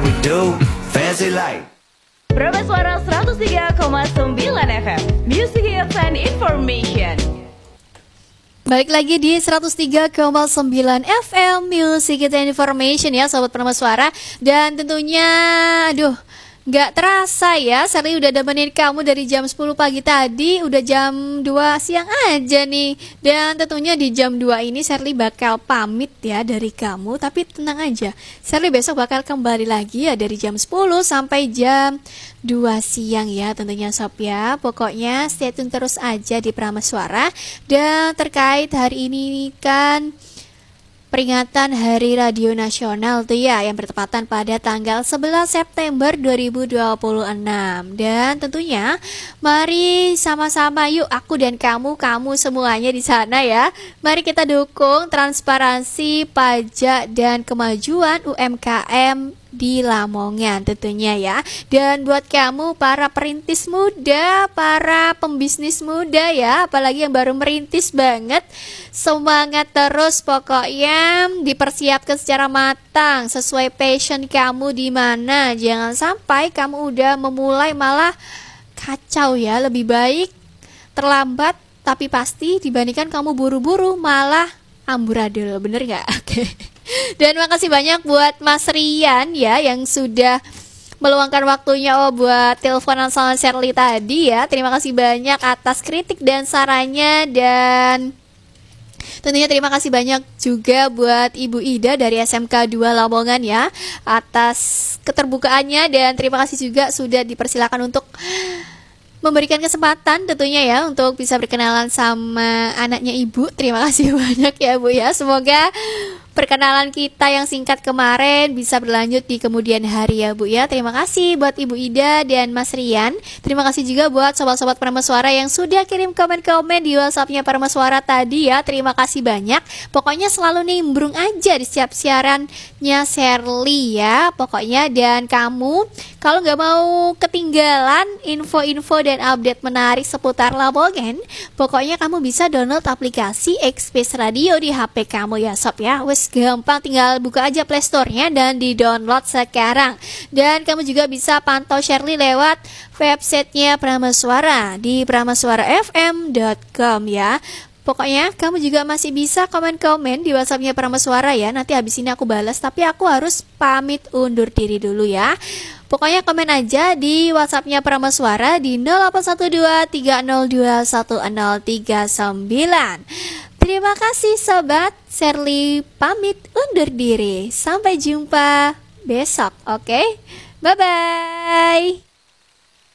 we do, fancy like. Prameswara 103,9 FM, Music Hits and Information. Balik lagi di 103,9 FM Music Hits and Information ya Sobat Prameswara. Dan tentunya gak terasa ya, Sherly udah nemenin kamu dari jam 10 pagi tadi, udah jam 2 siang aja nih. Dan tentunya di jam 2 ini Sherly bakal pamit ya dari kamu. Tapi tenang aja, Sherly besok bakal kembali lagi ya dari jam 10 sampai jam 2 siang ya tentunya Sob ya. Pokoknya stay tune terus aja di Prameswara. Dan terkait hari ini kan peringatan Hari Radio Nasional tuh ya, yang bertepatan pada tanggal 11 September 2026. Dan tentunya mari sama-sama yuk, aku dan kamu semuanya di sana ya. Mari kita dukung transparansi pajak dan kemajuan UMKM di Lamongan tentunya ya. Dan buat kamu para perintis muda, para pembisnis muda ya, apalagi yang baru merintis banget, semangat terus pokoknya, dipersiapkan secara matang sesuai passion kamu di mana. Jangan sampai kamu udah memulai malah kacau ya. Lebih baik terlambat tapi pasti dibandingkan kamu buru-buru malah amburadul, bener gak? Oke. Dan makasih banyak buat Mas Rian ya yang sudah meluangkan waktunya buat teleponan sama Sherly tadi ya. Terima kasih banyak atas kritik dan sarannya. Dan tentunya terima kasih banyak juga buat Ibu Ida dari SMK 2 Lamongan ya atas keterbukaannya. Dan terima kasih juga sudah dipersilakan untuk memberikan kesempatan tentunya ya untuk bisa berkenalan sama anaknya Ibu. Terima kasih banyak ya Bu ya. Semoga perkenalan kita yang singkat kemarin bisa berlanjut di kemudian hari ya Bu ya. Terima kasih buat Ibu Ida dan Mas Rian. Terima kasih juga buat sobat-sobat Prameswara yang sudah kirim komen-komen di WhatsApp-nya Prameswara tadi ya. Terima kasih banyak. Pokoknya selalu nimbrung aja di setiap siarannya Sherly ya. Pokoknya, dan kamu kalau nggak mau ketinggalan info-info dan update menarik seputar Lamongan, pokoknya kamu bisa download aplikasi Express Radio di HP kamu ya Sob ya. Wes gampang, tinggal buka aja Play Store-nya dan di-download sekarang. Dan kamu juga bisa pantau Sherly lewat websitenya Prameswara di prameswarafm.com ya. Pokoknya kamu juga masih bisa komen-komen di WhatsApp-nya Prameswara ya. Nanti habis ini aku balas, tapi aku harus pamit undur diri dulu ya. Pokoknya komen aja di WhatsApp-nya Prameswara di 0812302139. Terima kasih sobat, Sherly pamit undur diri. Sampai jumpa besok, oke? Bye-bye.